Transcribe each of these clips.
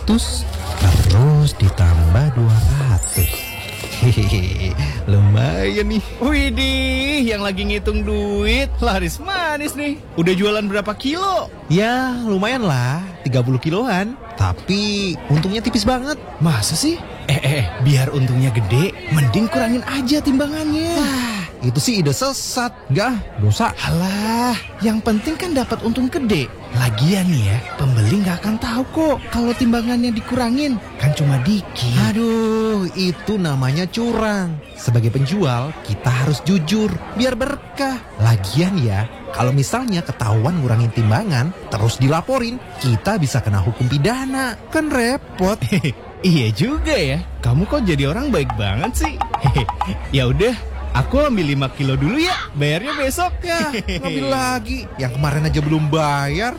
terus ditambah 200. Hehehe, lumayan nih. Widih, yang lagi ngitung duit laris manis nih. Udah jualan berapa kilo? Ya lumayan lah, 30 kiloan. Tapi untungnya tipis banget. Masa sih? Biar untungnya gede, mending kurangin aja timbangannya. Wah, itu sih ide sesat. Enggak, dosa. Alah, yang penting kan dapat untung gede. Lagian nih ya, pembeli nggak akan tahu kok kalau timbangannya dikurangin. Kan cuma dikit. Aduh, itu namanya curang. Sebagai penjual, kita harus jujur, biar berkah. Lagian ya, kalau misalnya ketahuan ngurangin timbangan, terus dilaporin, kita bisa kena hukum pidana. Kan repot. Iya juga ya. Kamu kok jadi orang baik banget sih. Ya udah, aku ambil 5 kilo dulu ya. Bayarnya besok. Ya, ngambil lagi. Yang kemarin aja belum bayar.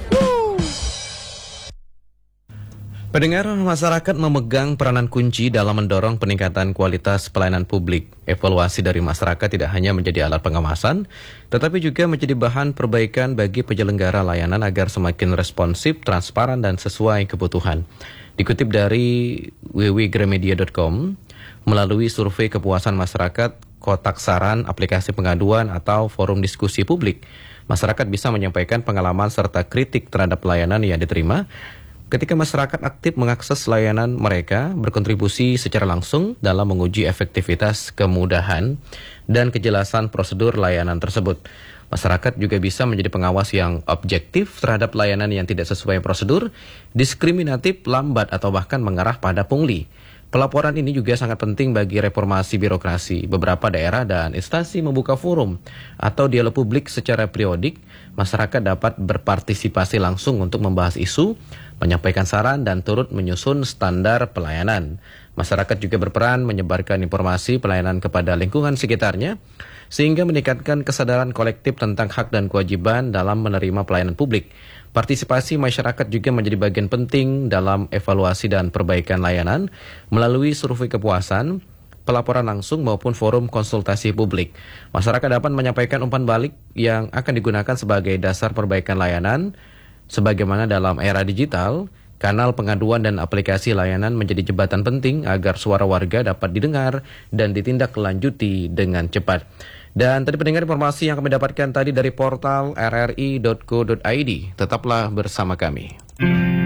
Pendengar, masyarakat memegang peranan kunci dalam mendorong peningkatan kualitas pelayanan publik. Evaluasi dari masyarakat tidak hanya menjadi alat pengawasan, tetapi juga menjadi bahan perbaikan bagi penyelenggara layanan agar semakin responsif, transparan, dan sesuai kebutuhan. Dikutip dari www.gramedia.com, melalui survei kepuasan masyarakat, kotak saran, aplikasi pengaduan, atau forum diskusi publik, masyarakat bisa menyampaikan pengalaman serta kritik terhadap layanan yang diterima. Ketika masyarakat aktif mengakses layanan mereka, berkontribusi secara langsung dalam menguji efektivitas, kemudahan, dan kejelasan prosedur layanan tersebut. Masyarakat juga bisa menjadi pengawas yang objektif terhadap layanan yang tidak sesuai prosedur, diskriminatif, lambat, atau bahkan mengarah pada pungli. Pelaporan ini juga sangat penting bagi reformasi birokrasi. Beberapa daerah dan instansi membuka forum atau dialog publik secara periodik. Masyarakat dapat berpartisipasi langsung untuk membahas isu, menyampaikan saran, dan turut menyusun standar pelayanan. Masyarakat juga berperan menyebarkan informasi pelayanan kepada lingkungan sekitarnya, sehingga meningkatkan kesadaran kolektif tentang hak dan kewajiban dalam menerima pelayanan publik. Partisipasi masyarakat juga menjadi bagian penting dalam evaluasi dan perbaikan layanan melalui survei kepuasan, pelaporan langsung maupun forum konsultasi publik. Masyarakat dapat menyampaikan umpan balik yang akan digunakan sebagai dasar perbaikan layanan. Sebagaimana dalam era digital, kanal pengaduan dan aplikasi layanan menjadi jembatan penting agar suara warga dapat didengar dan ditindaklanjuti dengan cepat. Dan tadi pendengar, informasi yang kami dapatkan tadi dari portal rri.co.id. Tetaplah bersama kami.